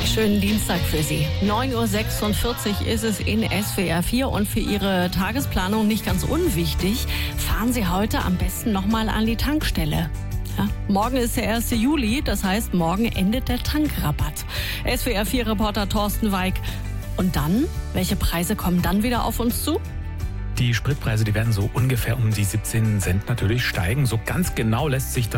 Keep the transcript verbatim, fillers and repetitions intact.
Schönen Dienstag für Sie. neun Uhr sechsundvierzig ist es in S W R vier und für Ihre Tagesplanung nicht ganz unwichtig, fahren Sie heute am besten nochmal an die Tankstelle. Ja, morgen ist der erste Juli, das heißt, morgen endet der Tankrabatt. S W R vier Reporter Thorsten Weig. Und dann? Welche Preise kommen dann wieder auf uns zu? Die Spritpreise, die werden so ungefähr um die siebzehn Cent natürlich steigen. So ganz genau lässt sich das